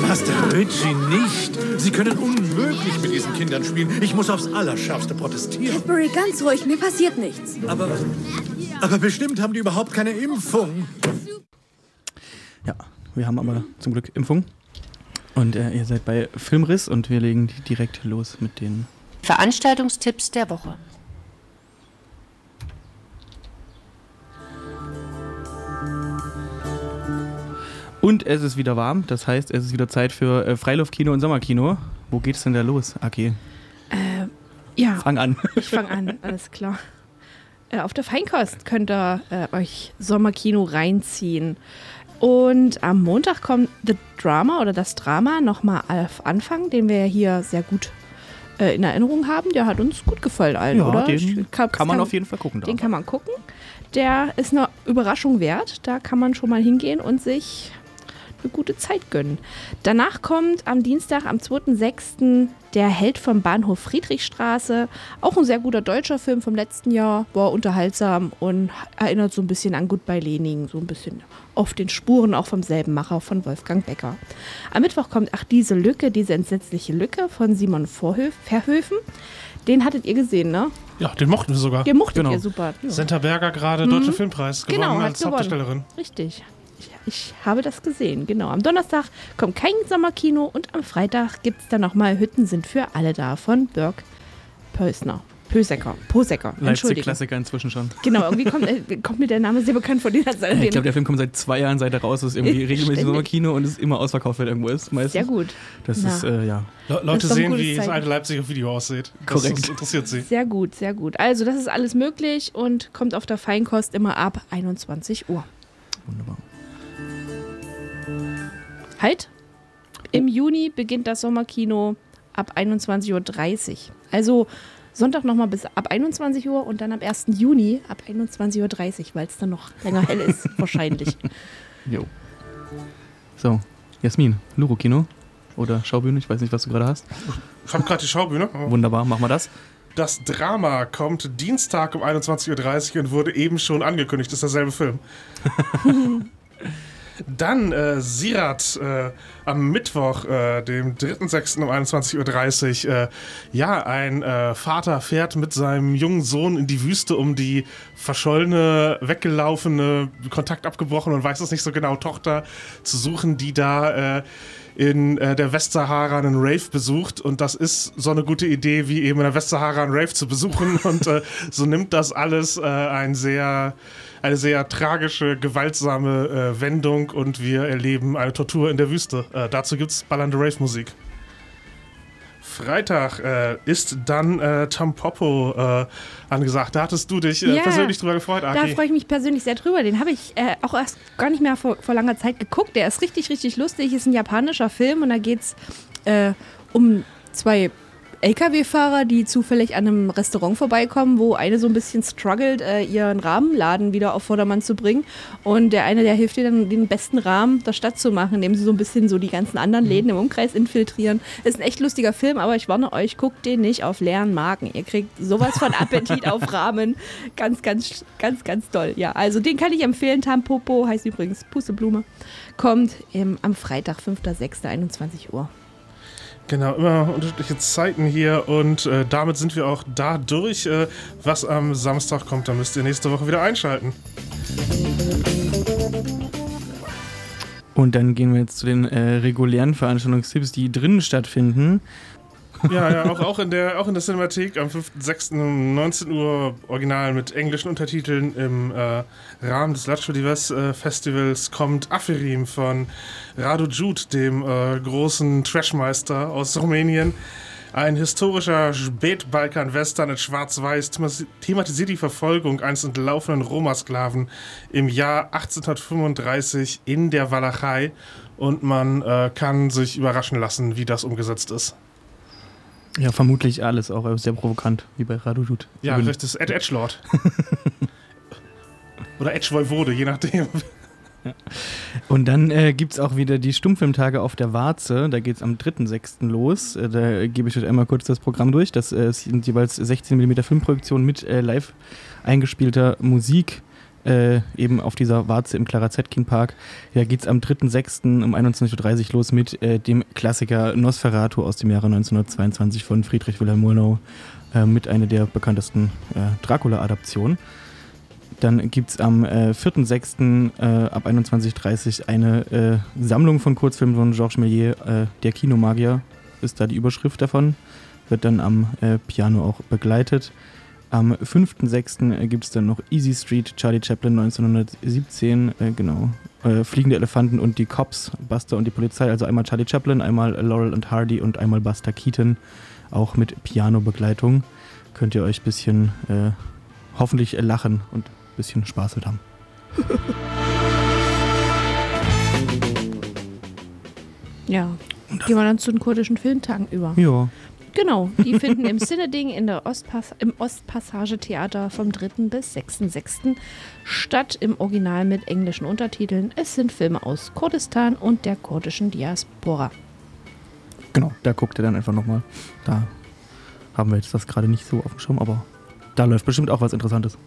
Pastor Ritchie, nicht! Sie können unmöglich mit diesen Kindern spielen. Ich muss aufs Allerschärfste protestieren. Cadbury, ganz ruhig, mir passiert nichts. Aber bestimmt haben die überhaupt keine Impfung. Ja, wir haben aber zum Glück Impfung. Und ihr seid bei Filmriss und wir legen direkt los mit den Veranstaltungstipps der Woche. Und es ist wieder warm, das heißt, es ist wieder Zeit für Freiluftkino und Sommerkino. Wo geht es denn da los, Aki? Ja, Fang an. Ich fange an, alles klar. Auf der Feinkost könnt ihr euch Sommerkino reinziehen. Und am Montag kommt das Drama nochmal auf Anfang, den wir hier sehr gut in Erinnerung haben. Der hat uns gut gefallen allen, ja, oder? Den kann man auf jeden Fall gucken. Den kann man gucken. Der ist eine Überraschung wert. Da kann man schon mal hingehen und sich eine gute Zeit gönnen. Danach kommt am Dienstag, am 2.6. Der Held vom Bahnhof Friedrichstraße. Auch ein sehr guter deutscher Film vom letzten Jahr. War unterhaltsam und erinnert so ein bisschen an Goodbye Lenin. So ein bisschen auf den Spuren auch vom selben Macher, von Wolfgang Becker. Am Mittwoch kommt diese entsetzliche Lücke von Simon Verhoeven. Den hattet ihr gesehen, ne? Ja, den mochten wir sogar. Den mochtet ihr, super. Ja. Senta Berger gerade Deutscher Filmpreis gewonnen als Hauptdarstellerin. Richtig. Ich habe das gesehen, genau. Am Donnerstag kommt kein Sommerkino und am Freitag gibt es dann nochmal Hütten sind für alle da von Dirk Posecker. Leipzig-Klassiker inzwischen schon. Genau, irgendwie kommt mir der Name sehr bekannt vor. Ich glaube, der Film kommt seit 2 Jahren, seit er raus ist, irgendwie regelmäßig Sommerkino und ist immer ausverkauft, wenn irgendwo ist. Meistens. Sehr gut. Das ist, ja. Leute sehen, wie das alte Leipzig auf Video aussieht. Korrekt. Das interessiert sie. Sehr gut, sehr gut. Also das ist alles möglich und kommt auf der Feinkost immer ab 21 Uhr. Wunderbar. Halt, im Juni beginnt das Sommerkino ab 21.30 Uhr. Also Sonntag nochmal bis ab 21 Uhr und dann am 1. Juni ab 21.30 Uhr, weil es dann noch länger hell ist, wahrscheinlich. Jo. So, Jasmin, Luro-Kino oder Schaubühne, ich weiß nicht, was du gerade hast. Ich habe gerade die Schaubühne. Wunderbar, machen wir das. Das Drama kommt Dienstag um 21.30 Uhr und wurde eben schon angekündigt. Das ist derselbe Film. Dann Sirat am Mittwoch, dem 3.6. um 21.30 Uhr. Ein Vater fährt mit seinem jungen Sohn in die Wüste, um die verschollene, weggelaufene, Kontakt abgebrochen und weiß es nicht so genau, Tochter zu suchen, die da in der Westsahara einen Rave besucht. Und das ist so eine gute Idee, wie eben in der Westsahara einen Rave zu besuchen. Und so nimmt das alles eine sehr tragische, gewaltsame Wendung und wir erleben eine Tortur in der Wüste. Dazu gibt es ballernde Rave-Musik. Freitag ist dann Tampopo angesagt. Da hattest du dich persönlich drüber gefreut, Aki. Da freue ich mich persönlich sehr drüber. Den habe ich auch erst gar nicht mehr vor langer Zeit geguckt. Der ist richtig, richtig lustig. Ist ein japanischer Film und da geht es um 2 LKW-Fahrer, die zufällig an einem Restaurant vorbeikommen, wo eine so ein bisschen struggelt, ihren Rahmenladen wieder auf Vordermann zu bringen. Und der hilft ihr dann, den besten Rahmen der Stadt zu machen, indem sie so ein bisschen so die ganzen anderen Läden im Umkreis infiltrieren. Ist ein echt lustiger Film, aber ich warne euch, guckt den nicht auf leeren Magen. Ihr kriegt sowas von Appetit auf Rahmen. Ganz, ganz, ganz, ganz toll. Ja, also den kann ich empfehlen. Tampopo heißt übrigens Pusteblume. Kommt am Freitag, 5.6., 21 Uhr. Genau, immer unterschiedliche Zeiten hier und damit sind wir auch da durch. Was am Samstag kommt, da müsst ihr nächste Woche wieder einschalten. Und dann gehen wir jetzt zu den regulären Veranstaltungstipps, die drinnen stattfinden. Ja, auch in der Cinemathek am 5.6. um 19 Uhr original mit englischen Untertiteln im Rahmen des Lacho Divers Festivals kommt Afirim von Radu Jude, dem großen Trashmeister aus Rumänien. Ein historischer Spätbalkan-Western in Schwarz-Weiß thematisiert die Verfolgung eines entlaufenen Roma-Sklaven im Jahr 1835 in der Walachei und man kann sich überraschen lassen, wie das umgesetzt ist. Ja, vermutlich alles auch sehr provokant, wie bei Radu Jude. Ja, das ist Edgelord. Oder Edge-Voivode, je nachdem. Ja. Und dann gibt es auch wieder die Stummfilmtage auf der Warze. Da geht es am 3.6. los. Da gebe ich euch einmal kurz das Programm durch. Das sind jeweils 16 mm Filmproduktionen mit live eingespielter Musik. eben auf dieser Warze im Clara Zetkin Park. Da geht es am 3.6. um 21.30 Uhr los mit dem Klassiker Nosferatu aus dem Jahre 1922 von Friedrich Wilhelm Murnau, mit einer der bekanntesten Dracula-Adaptionen. Dann gibt es am 4.6. Ab 21.30 Uhr eine Sammlung von Kurzfilmen von Georges Méliès, der Kinomagier ist da die Überschrift davon, wird dann am Piano auch begleitet. Am 5.6. gibt es dann noch Easy Street, Charlie Chaplin 1917, genau. Fliegende Elefanten und die Cops, Buster und die Polizei, also einmal Charlie Chaplin, einmal Laurel und Hardy und einmal Buster Keaton, auch mit Piano-Begleitung. Könnt ihr euch ein bisschen hoffentlich lachen und ein bisschen Spaß mit haben. Ja, gehen wir dann zu den kurdischen Filmtagen über. Ja. Genau, die finden im Cineding im Ostpassage-Theater vom 3. bis 6.6. statt, im Original mit englischen Untertiteln. Es sind Filme aus Kurdistan und der kurdischen Diaspora. Genau, da guckt ihr dann einfach nochmal. Da haben wir jetzt das gerade nicht so auf dem Schirm, aber da läuft bestimmt auch was Interessantes.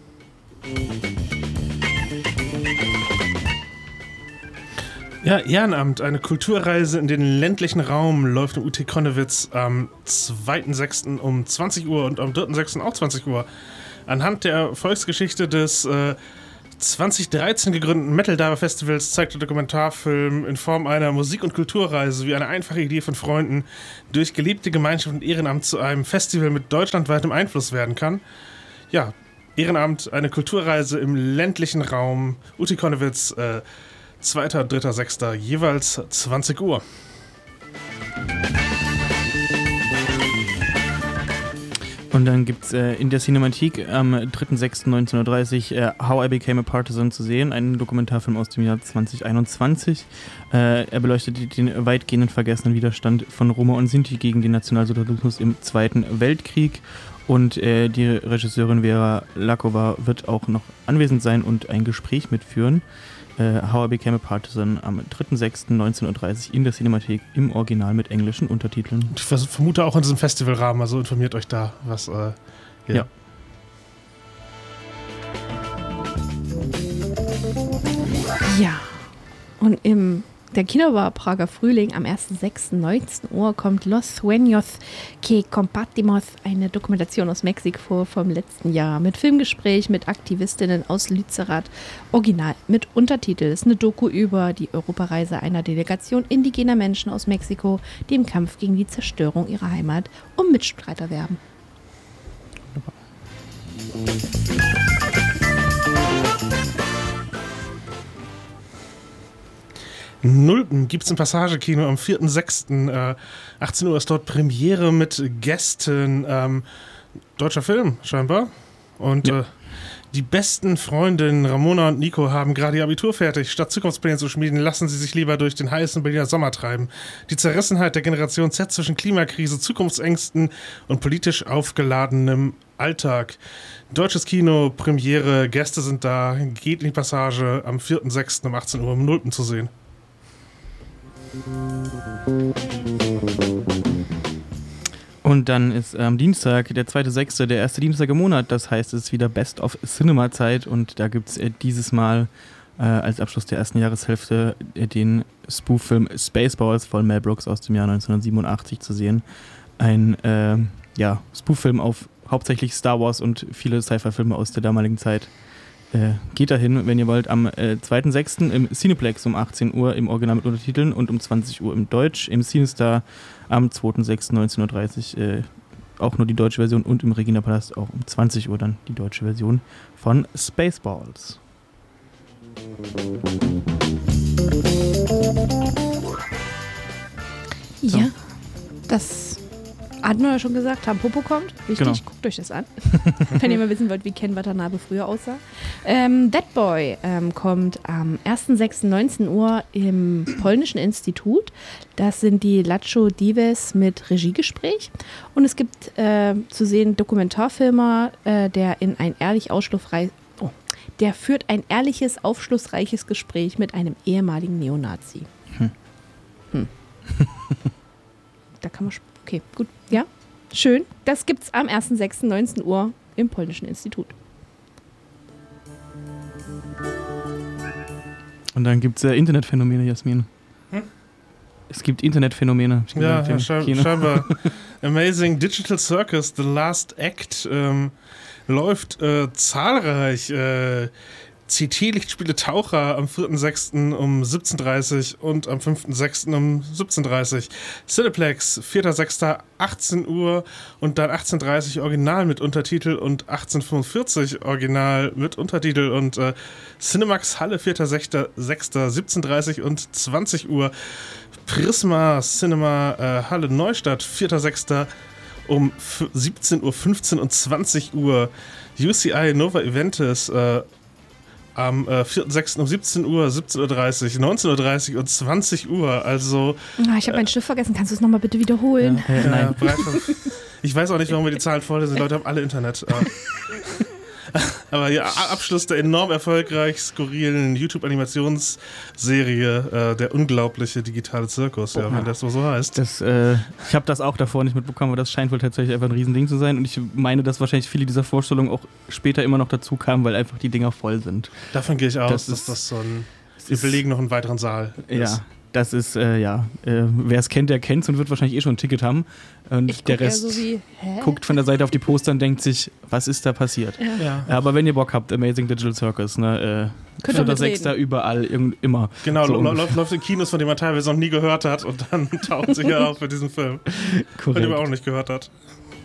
Ja, Ehrenamt, eine Kulturreise in den ländlichen Raum läuft im UT Konnewitz am 2.6. um 20 Uhr und am 3.6. auch 20 Uhr. Anhand der Erfolgsgeschichte des 2013 gegründeten Metal Diver Festivals zeigt der Dokumentarfilm in Form einer Musik- und Kulturreise, wie eine einfache Idee von Freunden durch gelebte Gemeinschaft und Ehrenamt zu einem Festival mit deutschlandweitem Einfluss werden kann. Ja, Ehrenamt, eine Kulturreise im ländlichen Raum, UT Konnewitz, 2., 3., 6. jeweils 20 Uhr. Und dann gibt es in der Cinemathek am 3.6.1930 How I Became a Partisan zu sehen, ein Dokumentarfilm aus dem Jahr 2021. Er beleuchtet den weitgehenden vergessenen Widerstand von Roma und Sinti gegen den Nationalsozialismus im Zweiten Weltkrieg. Und die Regisseurin Vera Lakova wird auch noch anwesend sein und ein Gespräch mitführen. How I Became a Partisan am 3.6.1930 Uhr in der Cinemathek im Original mit englischen Untertiteln. Ich vermute auch in diesem Festivalrahmen, also informiert euch da, was. Ja. Ja, und der Kinobar Prager Frühling am 1.6.19 Uhr kommt Los Sueños que Compartimos, eine Dokumentation aus Mexiko vom letzten Jahr mit Filmgespräch mit Aktivistinnen aus Lützerath, original mit Untertitel. Es ist eine Doku über die Europareise einer Delegation indigener Menschen aus Mexiko, die im Kampf gegen die Zerstörung ihrer Heimat um Mitstreiter werben. Nulpen gibt es im Passagekino am 4.6. 18 Uhr ist dort Premiere mit Gästen. Deutscher Film, scheinbar. Und ja. Die besten Freundinnen Ramona und Nico haben gerade ihr Abitur fertig. Statt Zukunftspläne zu schmieden, lassen sie sich lieber durch den heißen Berliner Sommer treiben. Die Zerrissenheit der Generation Z zwischen Klimakrise, Zukunftsängsten und politisch aufgeladenem Alltag. Deutsches Kino, Premiere, Gäste sind da. Geht in die Passage am 4.6. um 18 Uhr im Nulpen zu sehen. Und dann ist am Dienstag, der 2.6., der erste Dienstag im Monat. Das heißt, es ist wieder Best of Cinema-Zeit. Und da gibt es dieses Mal als Abschluss der ersten Jahreshälfte den Spoof-Film Spaceballs von Mel Brooks aus dem Jahr 1987 zu sehen. Ein Spoof-Film auf hauptsächlich Star Wars und viele Sci-Fi-Filme aus der damaligen Zeit. Geht dahin, wenn ihr wollt, am 2.6. im Cineplex um 18 Uhr im Original mit Untertiteln und um 20 Uhr im Deutsch, im CineStar am 2.6.1930 auch nur die deutsche Version und im Regina Palast auch um 20 Uhr dann die deutsche Version von Spaceballs. Ja, das hatten wir ja schon gesagt, Tampopo kommt. Wichtig, Genau. Guckt euch das an. Wenn ihr mal wissen wollt, wie Ken Watanabe früher aussah. Dead Boy kommt am 1.6.19 Uhr im Polnischen Institut. Das sind die Lacho Dives mit Regiegespräch. Und es gibt zu sehen Dokumentarfilmer, der führt ein ehrliches, aufschlussreiches Gespräch mit einem ehemaligen Neonazi. Da kann man... Okay, gut. Ja, schön. Das gibt's am 1.6.19 Uhr im Polnischen Institut. Und dann gibt es Internetphänomene, Jasmin. Es gibt Internetphänomene. Ja, scheinbar. Amazing Digital Circus, The Last Act, läuft zahlreich. CT-Lichtspiele Taucher am 4.6. um 17.30 Uhr und am 5.6. um 17.30 Uhr. Cineplex, 4.6. 18 Uhr und dann 18.30 Uhr Original mit Untertitel und 18.45 Uhr Original mit Untertitel und Cinemax Halle, 4.6. 17.30 Uhr und 20 Uhr. Prisma Cinema Halle Neustadt, 4.6. um 17.15 Uhr und 20 Uhr. UCI Nova Eventis am 4.6. um 17 Uhr, 17.30 Uhr, 19.30 Uhr und 20 Uhr. Also. Ich habe meinen Stift vergessen. Kannst du es nochmal bitte wiederholen? Nein. Ich weiß auch nicht, warum wir die Zahlen vorlesen. Die Leute haben alle Internet. Aber ja, Abschluss der enorm erfolgreich skurrilen YouTube-Animationsserie, der unglaubliche digitale Zirkus, wenn das so heißt. Ich habe das auch davor nicht mitbekommen, aber das scheint wohl tatsächlich einfach ein Riesending zu sein. Und ich meine, dass wahrscheinlich viele dieser Vorstellungen auch später immer noch dazu kamen, weil einfach die Dinger voll sind. Davon gehe ich aus, dass das so ein... Wir belegen noch einen weiteren Saal. Ja. Das ist, wer es kennt, der kennt es und wird wahrscheinlich schon ein Ticket haben. Und der Rest guckt von der Seite auf die Poster und denkt sich, was ist da passiert? Ja. Aber wenn ihr Bock habt, Amazing Digital Circus, ne, 4.6. überall, immer. Genau, so läuft in Kinos, von denen man teilweise noch nie gehört hat und dann taucht sich ja auf für diesen Film, von dem man auch nicht gehört hat.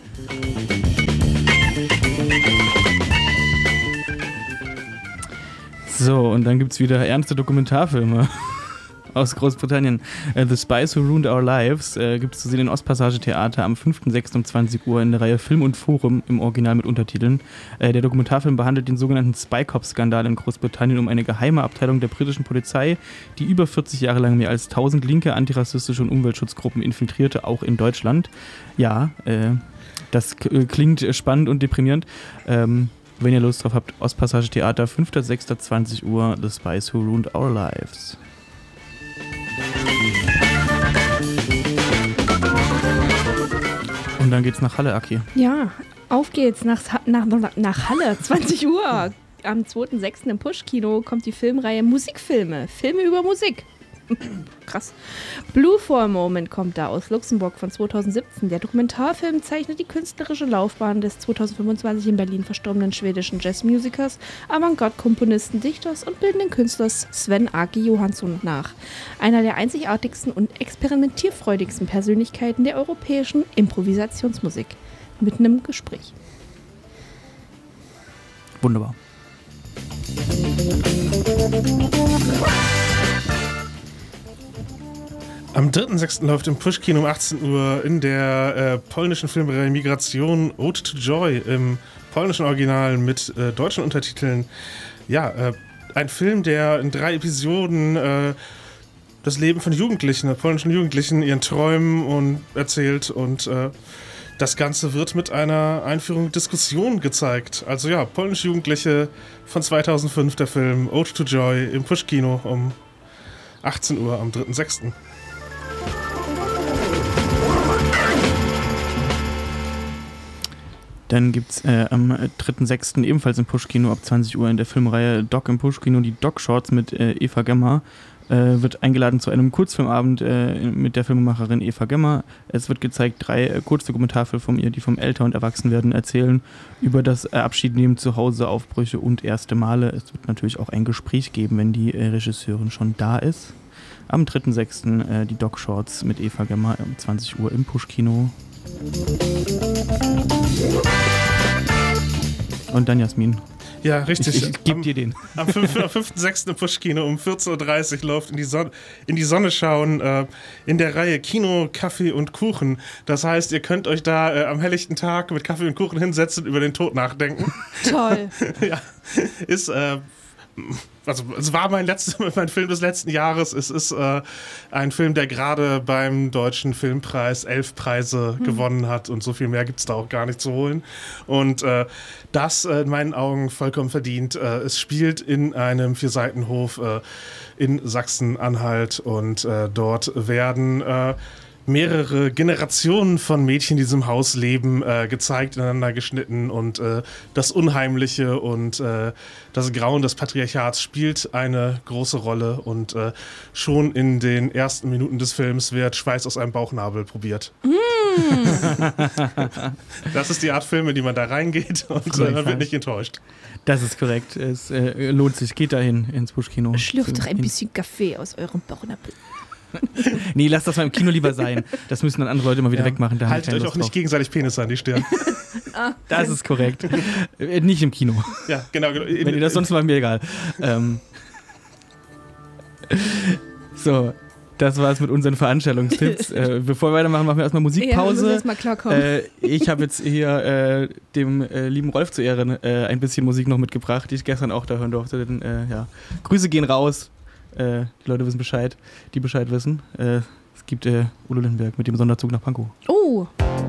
So, und dann gibt es wieder ernste Dokumentarfilme. Aus Großbritannien. The Spies Who Ruined Our Lives gibt es zu sehen in Ostpassage Theater am 5.6. um 20 Uhr in der Reihe Film und Forum im Original mit Untertiteln. Der Dokumentarfilm behandelt den sogenannten Spy Cop-Skandal in Großbritannien um eine geheime Abteilung der britischen Polizei, die über 40 Jahre lang mehr als 1000 linke, antirassistische und Umweltschutzgruppen infiltrierte, auch in Deutschland. Ja, das klingt spannend und deprimierend. Wenn ihr Lust drauf habt, Ostpassage Theater, 5.6. 20 Uhr, The Spies Who Ruined Our Lives. Und dann geht's nach Halle, Aki. Ja, auf geht's nach Halle, 20 Uhr. Am 2.6. im Push-Kino kommt die Filmreihe Musikfilme, Filme über Musik. Krass. Blue for a Moment kommt da aus Luxemburg von 2017. Der Dokumentarfilm zeichnet die künstlerische Laufbahn des 2025 in Berlin verstorbenen schwedischen Jazzmusikers, Avantgarde-Komponisten, Dichters und bildenden Künstlers Sven Aki Johansson nach. Einer der einzigartigsten und experimentierfreudigsten Persönlichkeiten der europäischen Improvisationsmusik. Mitten im Gespräch. Wunderbar. Am 3.6. läuft im Push-Kino um 18 Uhr in der polnischen Filmreihe Migration Ode to Joy im polnischen Original mit deutschen Untertiteln. Ja, ein Film, der in 3 Episoden das Leben von Jugendlichen, polnischen Jugendlichen, ihren Träumen und erzählt und das Ganze wird mit einer Einführung in Diskussion gezeigt. Also ja, polnische Jugendliche von 2005, der Film Ode to Joy im Push-Kino um 18 Uhr am 3.6. Dann gibt es am 3.6. ebenfalls im Push-Kino ab 20 Uhr in der Filmreihe Doc im Push-Kino die Doc-Shorts mit Eva Gemmer. Wird eingeladen zu einem Kurzfilmabend mit der Filmemacherin Eva Gemmer. Es wird gezeigt 3 Kurzdokumentarfilme von ihr, die vom Älter- und Erwachsenwerden erzählen, über das Abschiednehmen zu Hause, Aufbrüche und erste Male. Es wird natürlich auch ein Gespräch geben, wenn die Regisseurin schon da ist. Am 3.6. Die Doc-Shorts mit Eva Gemmer um 20 Uhr im Push-Kino. Und dann Jasmin. Ja, richtig. Ich gebe dir den. Am 5.6. im Push-Kino um 14.30 Uhr läuft in die Sonne schauen in der Reihe Kino, Kaffee und Kuchen. Das heißt, ihr könnt euch da am helllichten Tag mit Kaffee und Kuchen hinsetzen und über den Tod nachdenken. Toll. Ja, ist... Also es war mein Film des letzten Jahres. Es ist ein Film, der gerade beim Deutschen Filmpreis 11 Preise gewonnen hat und so viel mehr gibt es da auch gar nicht zu holen. Und das in meinen Augen vollkommen verdient. Es spielt in einem 4-Seitenhof in Sachsen-Anhalt und dort werden mehrere Generationen von Mädchen, die in diesem Haus leben, gezeigt, ineinander geschnitten und das Unheimliche und das Grauen des Patriarchats spielt eine große Rolle und schon in den ersten Minuten des Films wird Schweiß aus einem Bauchnabel probiert. Das ist die Art Filme, in die man da reingeht und man wird nicht enttäuscht. Das ist korrekt. Es lohnt sich. Geht dahin ins Buschkino. Schlürft doch ein bisschen Kaffee aus eurem Bauchnabel. Nee, lasst das mal im Kino lieber sein. Das müssen dann andere Leute mal wieder wegmachen. Da Haltet euch auch nicht gegenseitig Penisse an die Stirn. Das ist korrekt. Nicht im Kino. Ja, genau. Wenn ihr das sonst mal, mir egal. So, das war's mit unseren Veranstaltungstipps. Bevor wir weitermachen, machen wir erstmal Musikpause. Ja, erstmal klarkommen. Ich habe jetzt hier dem lieben Rolf zu Ehren ein bisschen Musik noch mitgebracht, die ich gestern auch da hören durfte. Denn, Grüße gehen raus. Die Leute wissen Bescheid, die Bescheid wissen. Es gibt Udo Lindenberg mit dem Sonderzug nach Pankow. Oh.